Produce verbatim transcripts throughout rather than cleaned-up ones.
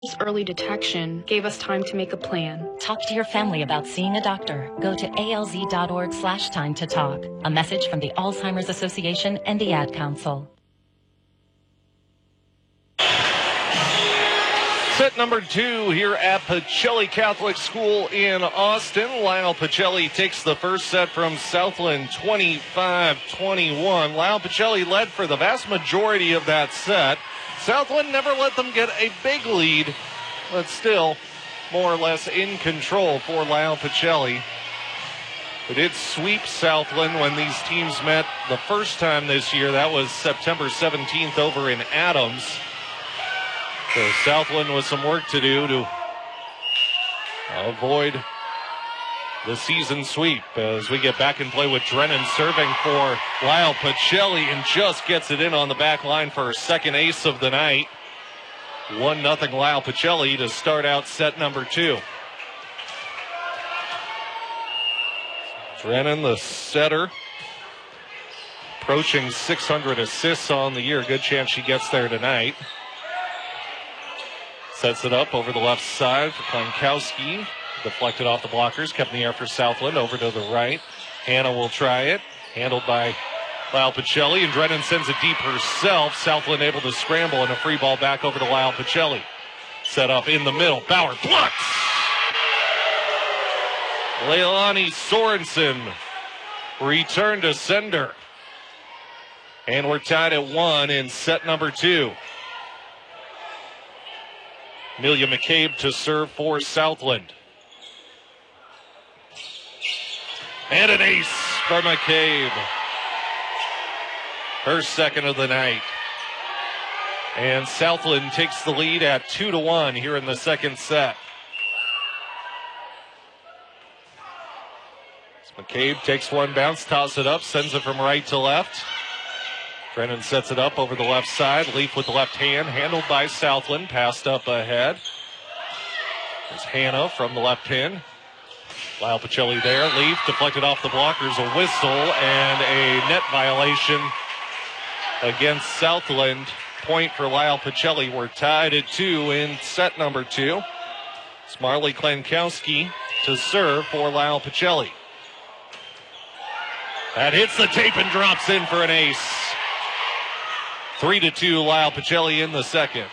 Early detection gave us time to make a plan. Talk to your family about seeing a doctor. Go to alz.org slash time to talk. A message from the Alzheimer's Association and the Ad Council. Set number two here at Pacelli Catholic School in Austin. Lyle Pacelli takes the first set from Southland, twenty-five twenty-one. Lyle Pacelli led for the vast majority of that set. Southland never let them get a big lead, but still more or less in control for Lyle Pacelli. They did sweep Southland when these teams met the first time this year. That was September seventeenth over in Adams. So Southland with some work to do to avoid the season sweep as we get back and play with Drennan serving for Lyle Pacelli and just gets it in on the back line for her second ace of the night. one nothing Lyle Pacelli to start out set number two. Drennan, the setter, approaching six hundred assists on the year. Good chance she gets there tonight. Sets it up over the left side for Klankowski. Deflected off the blockers, kept in the air for Southland. Over to the right. Hannah will try it. Handled by Lyle Pacelli, and Drennan sends it deep herself. Southland able to scramble, and a free ball back over to Lyle Pacelli. Set up in the middle. Bauer blocks. Leilani Sorensen return to sender. And we're tied at one in set number two. Amelia McCabe to serve for Southland. And an ace for McCabe. Her second of the night. And Southland takes the lead at two to one here in the second set. As McCabe takes one bounce, tosses it up, sends it from right to left. Drennan sets it up over the left side. Leaf with the left hand, handled by Southland, passed up ahead. There's Hannah from the left pin. Lyle Pacelli there. Leaf deflected off the blockers, a whistle, and a net violation against Southland. Point for Lyle Pacelli. We're tied at two in set number two. It's Marley Klankowski to serve for Lyle Pacelli. That hits the tape and drops in for an ace. Three to two, Lyle Pacelli in the second.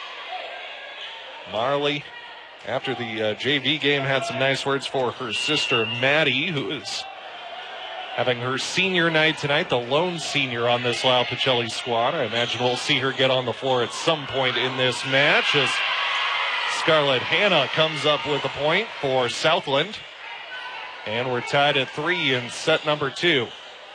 Marley, after the uh, J V game, had some nice words for her sister, Maddie, who is having her senior night tonight, the lone senior on this Lyle Pacelli squad. I imagine we'll see her get on the floor at some point in this match as Scarlett Hannah comes up with a point for Southland. And we're tied at three in set number two.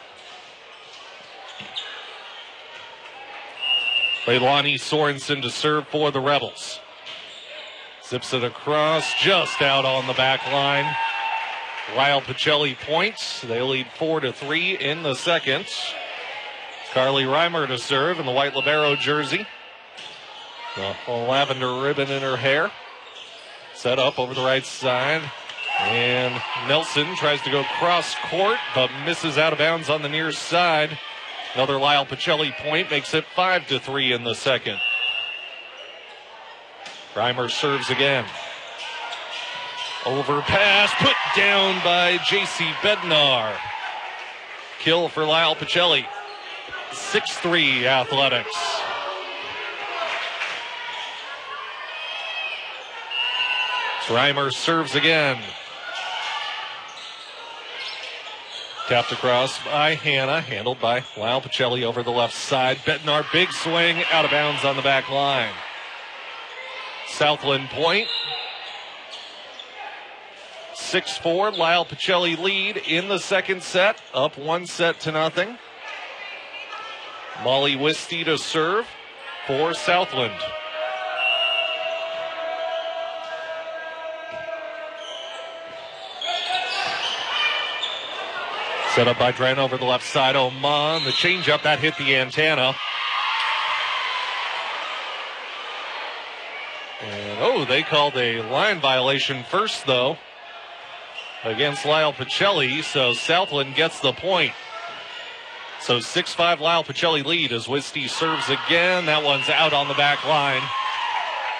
Leilani Sorensen to serve for the Rebels. Zips it across, just out on the back line. Lyle Pacelli points. They lead four to three in the second. Carly Reimer to serve in the white libero jersey. The lavender ribbon in her hair. Set up over the right side. And Nelson tries to go cross court, but misses out of bounds on the near side. Another Lyle Pacelli point makes it five to three in the second. Reimer serves again. Overpass put down by J C Bednar. Kill for Lyle Pacelli. six three Athletics. Reimer serves again. Tapped across by Hannah, handled by Lyle Pacelli over the left side. Bednar, big swing, out of bounds on the back line. Southland point. six four, Lyle Pacelli lead in the second set, up one set to nothing. Molly Wisty to serve for Southland. Set up by Drennan over the left side. Oman, the changeup that hit the antenna. And oh, they called a line violation first, though, against Lyle Pacelli. So Southland gets the point. So six five Lyle Pacelli lead as Wisty serves again. That one's out on the back line.